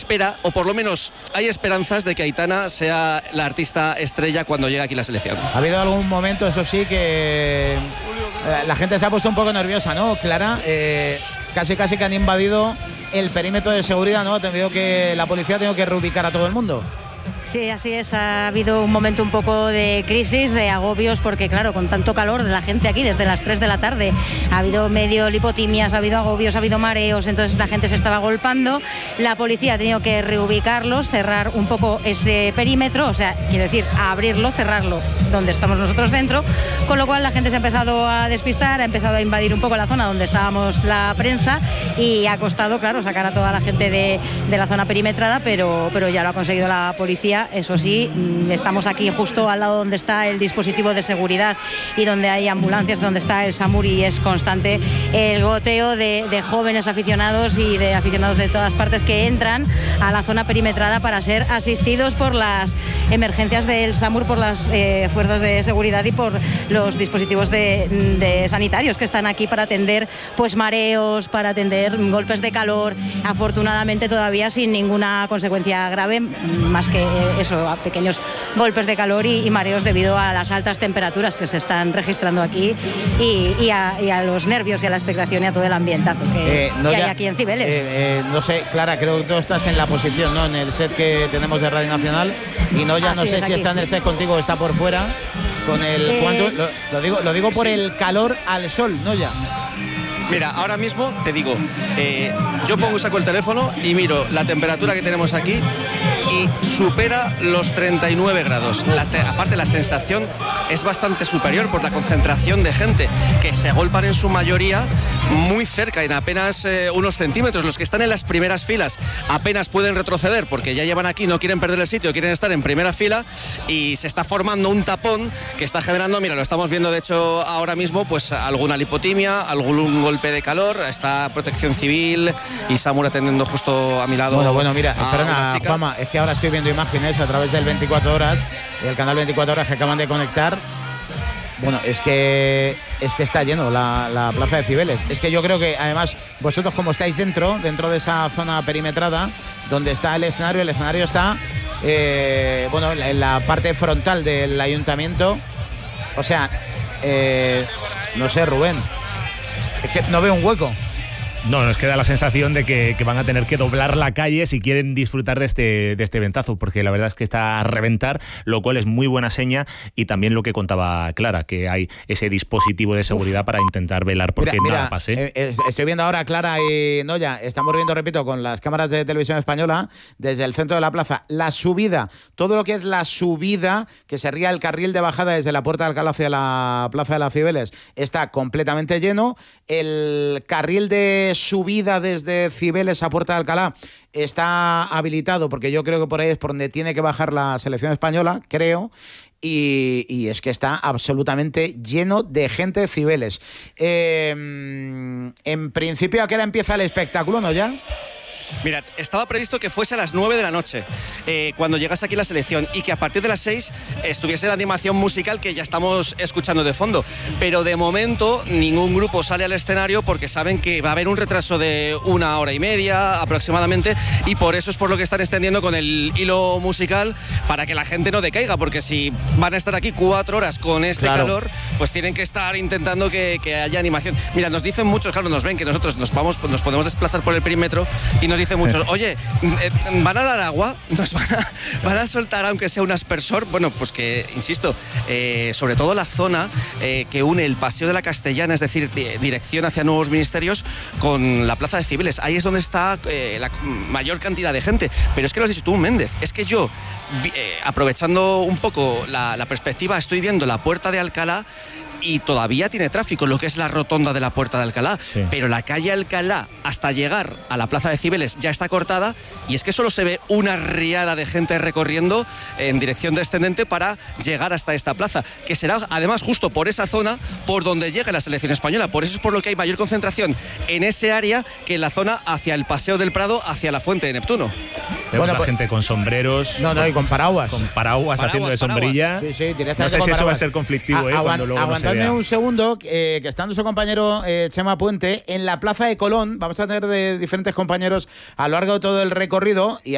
espera, o por lo menos hay esperanzas de que Aitana sea la artista estrella cuando llegue aquí la selección. Ha habido algún momento, eso sí, que la gente se ha puesto un poco nerviosa, ¿no, Clara? Casi que han invadido el perímetro de seguridad, ¿no? La policía ha tenido que reubicar a todo el mundo. Sí, así es. Ha habido un momento un poco de crisis, de agobios, porque claro, con tanto calor de la gente aquí desde las 3 de la tarde, ha habido medio lipotimias, ha habido agobios, ha habido mareos, entonces la gente se estaba agolpando. La policía ha tenido que reubicarlos, cerrar un poco ese perímetro, o sea, quiero decir, abrirlo, cerrarlo donde estamos nosotros dentro, con lo cual la gente se ha empezado a despistar, ha empezado a invadir un poco la zona donde estábamos la prensa y ha costado, claro, sacar a toda la gente de la zona perimetrada, pero ya lo ha conseguido la policía. Eso sí, estamos aquí justo al lado donde está el dispositivo de seguridad y donde hay ambulancias, donde está el SAMUR, y es constante el goteo de jóvenes aficionados y de aficionados de todas partes que entran a la zona perimetrada para ser asistidos por las emergencias del SAMUR, por las fuerzas de seguridad y por los dispositivos de sanitarios que están aquí para atender pues mareos, para atender golpes de calor, afortunadamente todavía sin ninguna consecuencia grave, más que eso, a pequeños golpes de calor y mareos debido a las altas temperaturas que se están registrando aquí y a los nervios y a la expectación y a todo el ambientazo que hay aquí en Cibeles. No sé, Clara, creo que tú estás en la posición, ¿no? En el set que tenemos de Radio Nacional, y no sé si está en el set contigo o está por fuera con el lo digo por el calor al sol, ¿no? Ya. Mira, ahora mismo te digo, saco el teléfono y miro la temperatura que tenemos aquí y supera los 39 grados. Aparte, la sensación es bastante superior por la concentración de gente que se agolpan en su mayoría muy cerca, en apenas unos centímetros. Los que están en las primeras filas apenas pueden retroceder porque ya llevan aquí, no quieren perder el sitio, quieren estar en primera fila, y se está formando un tapón que está generando, mira, lo estamos viendo de hecho ahora mismo, pues alguna lipotimia, algún golpe de calor. Está Protección Civil y SAMUR atendiendo justo a mi lado. Bueno, mira, perdona, Juanma, es que ahora estoy viendo imágenes a través del 24 horas, el canal 24 horas que acaban de conectar. Bueno, es que está lleno la plaza de Cibeles. Es que yo creo que además vosotros, como estáis dentro de esa zona perimetrada donde está el escenario está en la parte frontal del ayuntamiento. O sea, no sé, Rubén, es que no veo un hueco. No, nos queda la sensación de que van a tener que doblar la calle si quieren disfrutar de este ventazo, porque la verdad es que está a reventar, lo cual es muy buena seña, y también lo que contaba Clara, que hay ese dispositivo de seguridad para intentar velar porque nada pase. Estoy viendo ahora, Clara y Noya, estamos viendo, repito, con las cámaras de Televisión Española, desde el centro de la plaza, la subida, todo lo que es la subida, que sería el carril de bajada desde la Puerta de Alcalá hacia la plaza de las Cibeles, está completamente lleno. El carril de subida desde Cibeles a Puerta de Alcalá está habilitado, porque yo creo que por ahí es por donde tiene que bajar la selección española, creo, y es que está absolutamente lleno de gente de Cibeles. En principio, ¿a qué hora empieza el espectáculo, no ya? Mira, estaba previsto que fuese a las 9 de la noche cuando llegase aquí la selección, y que a partir de las 6 estuviese la animación musical que ya estamos escuchando de fondo, pero de momento ningún grupo sale al escenario porque saben que va a haber un retraso de 1 hora y media aproximadamente, y por eso es por lo que están extendiendo con el hilo musical, para que la gente no decaiga, porque si van a estar aquí 4 horas con este calor, pues tienen que estar intentando que haya animación. Mira, nos dicen muchos, claro, nos ven que nosotros nos podemos desplazar por el perímetro, y nos dicen muchos, oye, ¿van a dar agua? ¿Nos van a soltar aunque sea un aspersor? Bueno, pues que, insisto, sobre todo la zona que une el Paseo de la Castellana, es decir, dirección hacia Nuevos Ministerios, con la Plaza de Cibeles. Ahí es donde está la mayor cantidad de gente. Pero es que lo has dicho tú, Méndez, es que yo, aprovechando un poco la perspectiva, estoy viendo la Puerta de Alcalá y todavía tiene tráfico, lo que es la rotonda de la Puerta de Alcalá, pero la calle Alcalá hasta llegar a la Plaza de Cibeles ya está cortada, y es que solo se ve una riada de gente recorriendo en dirección descendente para llegar hasta esta plaza, que será además justo por esa zona por donde llegue la selección española. Por eso es por lo que hay mayor concentración en ese área que en la zona hacia el Paseo del Prado, hacia la Fuente de Neptuno. Vemos la gente con sombreros. Y con paraguas. Con paraguas haciendo de sombrilla. Sí, directamente. No sé si eso va a ser conflictivo cuando luego no se vea. Aguantadme un segundo, que está nuestro compañero Chema Puente en la Plaza de Colón. Vamos a tener de diferentes compañeros a lo largo de todo el recorrido, y